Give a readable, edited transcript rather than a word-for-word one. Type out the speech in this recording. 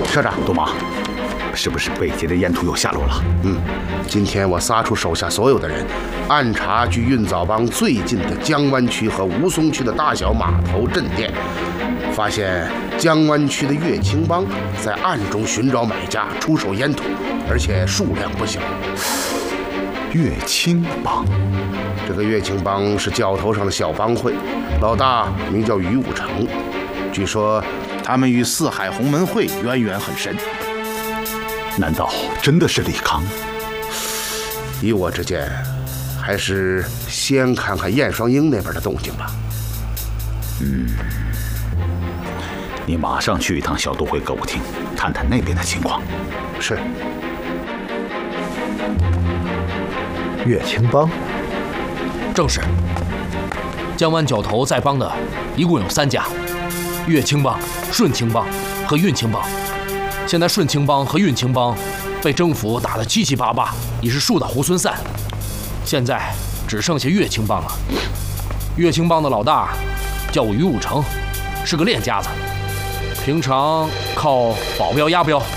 社长， 杜马，是不是北捷的烟土有下落了？ 今天我撒出手下所有的人，暗查距运枣帮最近的江湾区和吴淞区的大小码头镇店，发现江湾区的乐清帮在暗中寻找买家出售烟土，而且数量不小。 乐清帮， 这个乐清帮是教头上的小帮会，老大名叫于武成，据说他们与四海洪门会渊源很深。 难道真的是李康？ 以我之见，还是先看看燕双英那边的动静吧。 你马上去一趟小都会歌舞厅，探探那边的情况。 是。 乐清帮， 正是。江湾角头在帮的一共有3家：乐清帮、顺清帮和运清帮。现在顺清帮和运清帮被政府打得七七八八，已是树倒猢狲散。现在只剩下乐清帮了。乐清帮的老大叫我于武成，是个练家子，平常靠保镖押镖